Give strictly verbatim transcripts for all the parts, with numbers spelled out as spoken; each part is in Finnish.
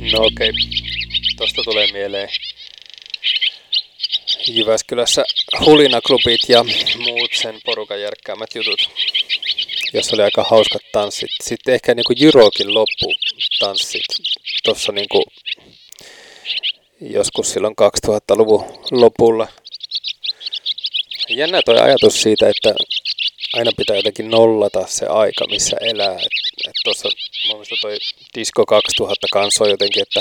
No okei, tosta tulee mieleen Jyväskylässä hulinaklubit ja muut sen porukan järkkäämät jutut, jossa oli aika hauskat tanssit. Sitten ehkä niinku Jyrokin lopputanssit tuossa niinku joskus silloin kaksituhattaluvun lopulla. Jännä toi ajatus siitä, että aina pitää jotenkin nollata se aika, missä elää. Et, et tuossa mun mielestä toi Disco kaksituhatta kanssa on jotenkin, että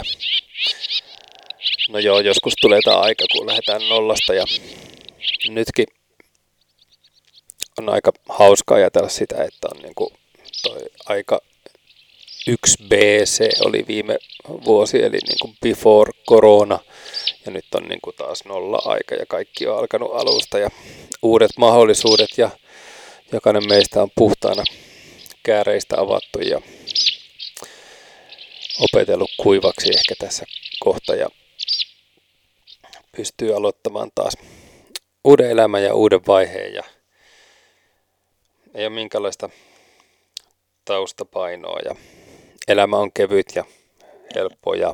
no joo, joskus tulee tämä aika, kun lähdetään nollasta ja nytkin on aika hauska ajatella sitä, että on niinku toi aika yksi B C oli viime vuosi, eli niinku before corona, ja nyt on niinku taas nolla aika ja kaikki on alkanut alusta ja uudet mahdollisuudet ja jokainen meistä on puhtaana kääreistä avattu ja opetellut kuivaksi ehkä tässä kohta ja pystyy aloittamaan taas uuden elämän ja uuden vaiheen ja ei ole minkäänlaista taustapainoa ja elämä on kevyt ja helppo ja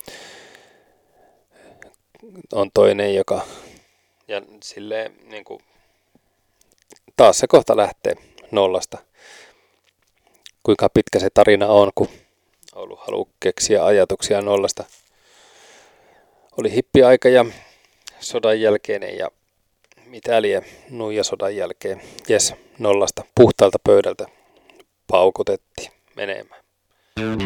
on toinen, joka ja silleen niin kuin taas se kohta lähtee nollasta. Kuinka pitkä se tarina on, kun on ollut halu keksiä ajatuksia nollasta. Oli hippiaika ja sodan jälkeinen ja mitä liian nuija sodan jälkeen. Jes, nollasta puhtaalta pöydältä paukutettiin menemään.